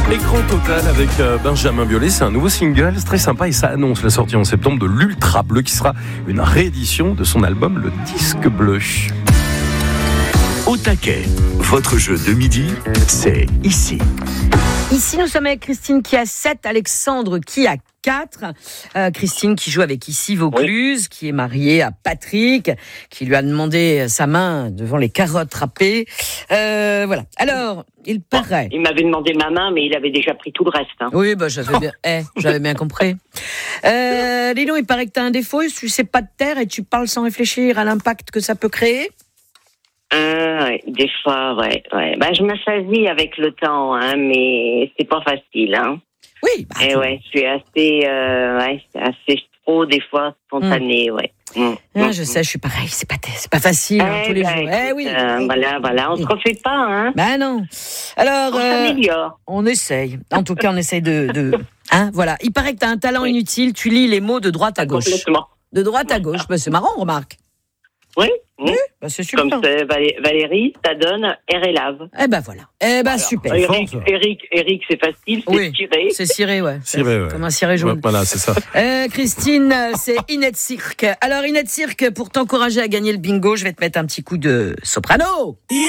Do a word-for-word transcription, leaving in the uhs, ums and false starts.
Écran total avec euh, Benjamin Biolay, c'est un nouveau single, c'est très sympa et ça annonce la sortie en septembre de l'Ultra Bleu qui sera une réédition de son album Le Disque Bleu. Au taquet, votre jeu de midi, c'est ici. Ici, nous sommes avec Christine qui a sept, Alexandre qui a quatre. Euh, Christine qui joue avec Ici Vaucluse, oui. Qui est mariée à Patrick, qui lui a demandé sa main devant les carottes râpées. Euh, voilà. Alors, il paraît... Bon, il m'avait demandé ma main, mais il avait déjà pris tout le reste. Hein. Oui, bah, j'avais, bien... eh, j'avais bien compris. Euh, dis donc, il paraît que tu as un défaut, tu sais pas de terre et tu parles sans réfléchir à l'impact que ça peut créer. Euh, ouais, des fois, ouais, ouais. Bah, je m'assasie avec le temps, hein, mais c'est pas facile, hein. Oui. Bah, et ouais, je suis assez, euh, ouais, assez trop des fois spontanée, mmh. ouais. Mmh. Ah, je sais, je suis pareil. C'est pas, c'est pas facile hein, eh tous les bah, jours. Écoute, eh oui. Euh, voilà, voilà, on se refait pas, hein. Bah non. Alors, on euh, s'améliore. On essaye. En tout cas, on essaye de, de, hein, voilà. Il paraît que t'as un talent oui. inutile. Tu lis les mots de droite à gauche. Complètement. De droite à gauche. Bah, c'est marrant, remarque. Oui. Oui, bah c'est super. Comme c'est Valérie, ça donne R et lave. Eh ben voilà. Eh ben super. Eric, Eric, Eric, c'est facile, c'est oui, ciré. C'est ciré, ouais. Ciré, ouais. Comme un ciré jaune. Ouais, voilà, c'est ça. Euh, Christine, c'est Inette Cirque. Alors Inette Cirque, pour t'encourager à gagner le bingo, je vais te mettre un petit coup de soprano.